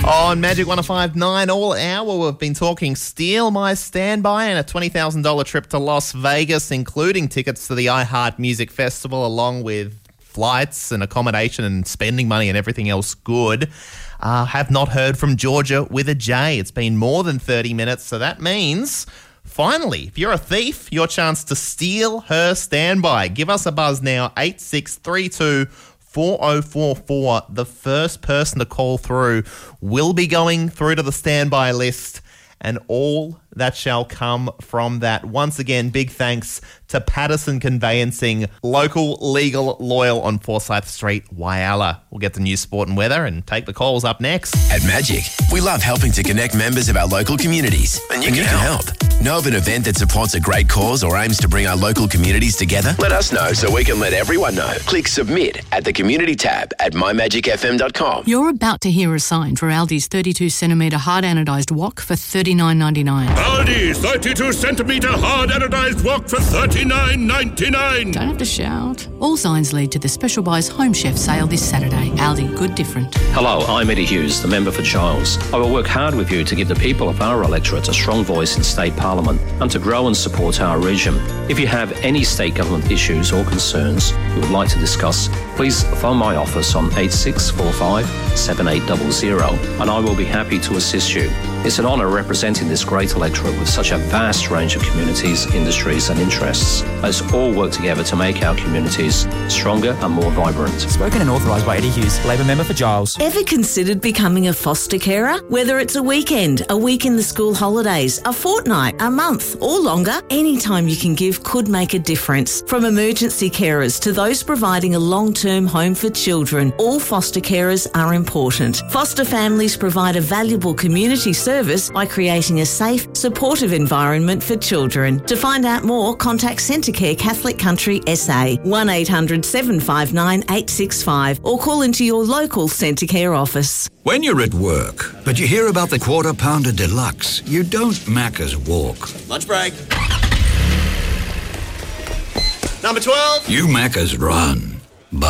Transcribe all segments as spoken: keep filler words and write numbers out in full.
On Magic one oh five point nine all hour, we've been talking Steal My Standby and a twenty thousand dollars trip to Las Vegas, including tickets to the iHeart Music Festival, along with flights and accommodation and spending money and everything else good. Uh, have not heard from Georgia with a J. It's been more than thirty minutes, so that means... Finally, if you're a thief, your chance to steal her standby. Give us a buzz now, eight six three two, four oh four four. The first person to call through will be going through to the standby list, and all that shall come from that. Once again, big thanks to Patterson Conveyancing, local, legal, loyal on Forsyth Street, Whyalla. We'll get to news, sport and weather and take the calls up next. At Magic, we love helping to connect members of our local communities. And you, and can, you help. can help. Know of an event that supports a great cause or aims to bring our local communities together? Let us know so we can let everyone know. Click submit at the community tab at my magic f m dot com. You're about to hear a sign for Aldi's thirty-two centimetre hard anodised wok for thirty-nine ninety-nine. Aldi's thirty-two centimetre hard anodised wok for thirty-nine ninety-nine. Don't have to shout. All signs lead to the Special Buys Home Chef sale this Saturday. Aldi, good different. Hello, I'm Eddie Hughes, the member for Giles. I will work hard with you to give the people of our electorate a strong voice in state parliament and to grow and support our region. If you have any state government issues or concerns you would like to discuss, please phone my office on eight six four five, seven eight zero zero and I will be happy to assist you. It's an honour representing this great electorate with such a vast range of communities, industries and interests. Let's all work together to make our communities stronger and more vibrant. Spoken and authorised by Eddie Hughes, Labor member for Giles. Ever considered becoming a foster carer? Whether it's a weekend, a week in the school holidays, a fortnight, a month or longer, any time you can give could make a difference. From emergency carers to those providing a long-term home for children, all foster carers are important. Foster families provide a valuable community service by creating a safe, supportive environment for children. To find out more, contact Centrecare Catholic Country S A, one eight hundred seven five nine eight six five or call into your local Centrecare office. When you're at work, but you hear about the Quarter Pounder Deluxe, you don't Macca's walk. Lunch break. Number twelve. You Macca's run.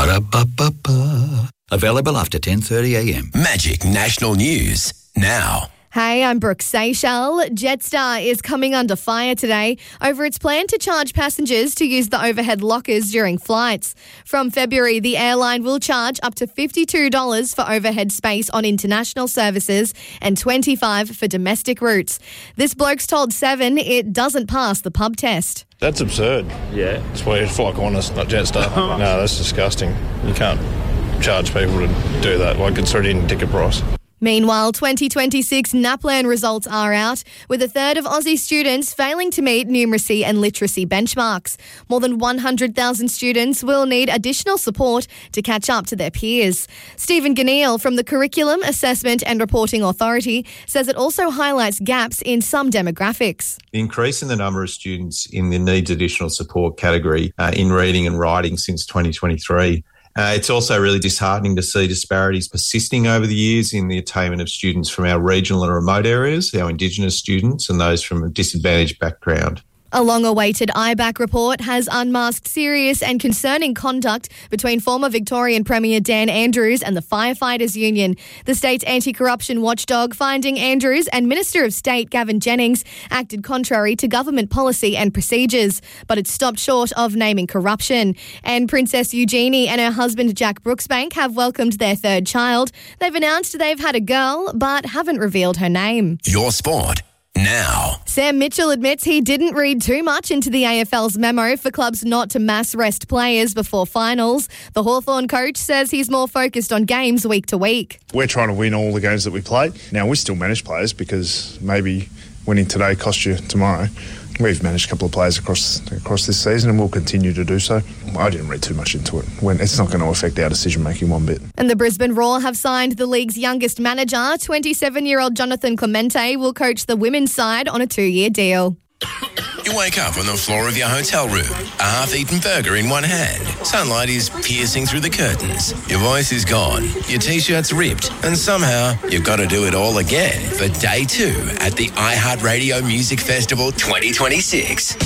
Ba-da-ba-ba-ba. Available after ten thirty a m. Magic National News now. Hey, I'm Brooke Seychelles. Jetstar is coming under fire today over its plan to charge passengers to use the overhead lockers during flights. From February, the airline will charge up to fifty-two dollars for overhead space on international services and twenty-five dollars for domestic routes. This bloke's told Seven it doesn't pass the pub test. That's absurd. Yeah. It's weird. Flock Qantas, not Jetstar. No, that's disgusting. You can't charge people to do that. Like, it's already in ticket price. Meanwhile, twenty twenty-six NAPLAN results are out, with a third of Aussie students failing to meet numeracy and literacy benchmarks. More than one hundred thousand students will need additional support to catch up to their peers. Stephen Ganneal from the Curriculum, Assessment and Reporting Authority says it also highlights gaps in some demographics. The increase in the number of students in the needs additional support category uh, in reading and writing since twenty twenty-three. Uh, it's also really disheartening to see disparities persisting over the years in the attainment of students from our regional and remote areas, our Indigenous students and those from a disadvantaged background. A long-awaited I B A C report has unmasked serious and concerning conduct between former Victorian Premier Dan Andrews and the Firefighters Union. The state's anti-corruption watchdog finding Andrews and Minister of State Gavin Jennings acted contrary to government policy and procedures, but it stopped short of naming corruption. And Princess Eugenie and her husband Jack Brooksbank have welcomed their third child. They've announced they've had a girl, but haven't revealed her name. Your sport now. Sam Mitchell admits he didn't read too much into the A F L's memo for clubs not to mass rest players before finals. The Hawthorn coach says he's more focused on games week to week. We're trying to win all the games that we play. Now, we still manage players because maybe winning today costs you tomorrow. We've managed a couple of players across across this season and we'll continue to do so. I didn't read too much into it. When it's not going to affect our decision-making one bit. And the Brisbane Roar have signed the league's youngest manager. twenty-seven-year-old Jonathan Clemente will coach the women's side on a two-year deal. You wake up on the floor of your hotel room, a half-eaten burger in one hand. Sunlight is piercing through the curtains. Your voice is gone, your T-shirt's ripped, and somehow you've got to do it all again for day two at the iHeartRadio Music Festival twenty twenty-six.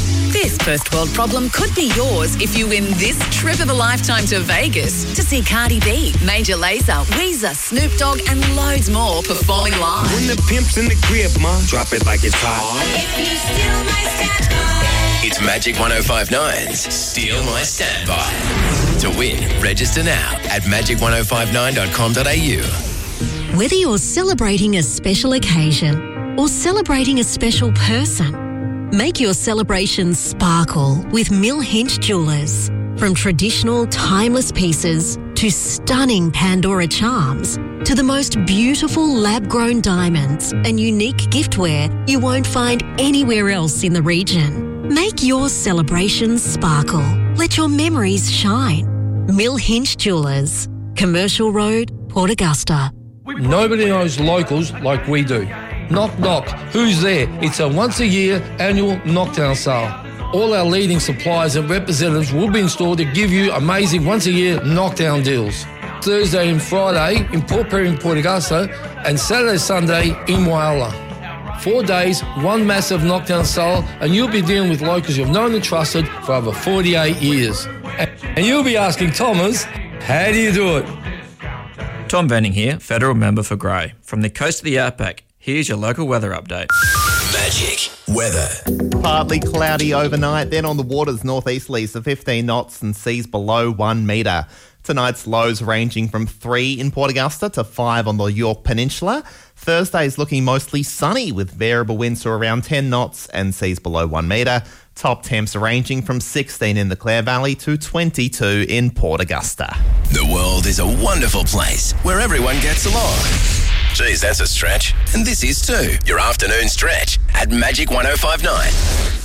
This first world problem could be yours if you win this trip of a lifetime to Vegas to see Cardi B, Major Lazer, Weezer, Snoop Dogg and loads more performing live. When the pimp's in the crib, ma, drop it like it's hot. If you steal my standby. It's Magic one oh five nine's Steal My Standby. To win, register now at magic ten fifty-nine dot com dot a u. Whether you're celebrating a special occasion or celebrating a special person, make your celebration sparkle with Mill Hinch Jewelers. From traditional, timeless pieces to stunning Pandora charms to the most beautiful lab-grown diamonds and unique giftware you won't find anywhere else in the region. Make your celebrations sparkle. Let your memories shine. Mill Hinch Jewelers, Commercial Road, Port Augusta. Nobody knows locals like we do. Knock, knock. Who's there? It's a once-a-year annual knockdown sale. All our leading suppliers and representatives will be in store to give you amazing once-a-year knockdown deals. Thursday and Friday in Port Perry and Port Augusta and Saturday, Sunday in Whyalla. Four days, one massive knockdown sale, and you'll be dealing with locals you've known and trusted for over forty-eight years. And you'll be asking Thomas, how do you do it? Tom Venning here, Federal Member for Grey. From the coast of the Outback, here's your local weather update. Magic weather. Partly cloudy overnight, then on the waters northeasterlies to fifteen knots and seas below one metre. Tonight's lows ranging from three in Port Augusta to five on the York Peninsula. Thursday's looking mostly sunny with variable winds to around ten knots and seas below one metre. Top temps ranging from sixteen in the Clare Valley to twenty-two in Port Augusta. The world is a wonderful place where everyone gets along. Geez, that's a stretch. And this is too. Your afternoon stretch at Magic ten fifty-nine.